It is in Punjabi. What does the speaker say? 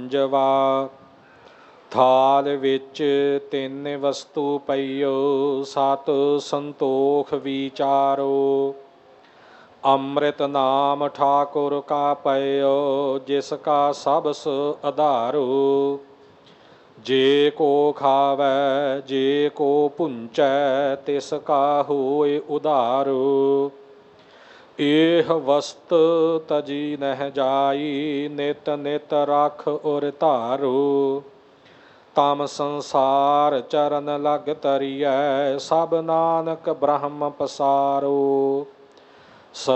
ਜਵਾ ਥਾਲ ਵਿੱਚ ਤਿੰਨ ਵਸਤੂ ਪਈਓ, ਸਤ ਸੰਤੋਖ ਵਿਚਾਰੋ। ਅੰਮ੍ਰਿਤ ਨਾਮ ਠਾਕੁਰ ਕਾ ਪਇਓ, ਜਿਸ ਕਾ ਸਬਸ ਆਧਾਰੋ। ਜੇ ਕੋ ਖਾਵੈ ਜੇ ਕੋ ਪੁੰਚੈ, ਤਿਸ ਕਾ ਹੋਇ ਉਧਾਰੋ। ਇਹ ਵਸਤ ਤਜੀ ਨਹਿ ਜਾਈ, ਨਿਤ ਨਿਤ ਰਖ ਔਰ ਧਾਰੋ। ਤਮ ਸੰਸਾਰ ਚਰਨ ਲਗ ਤਰੀਐ, ਸਭ ਨਾਨਕ ਬ੍ਰਹਮ ਪਸਾਰੋ।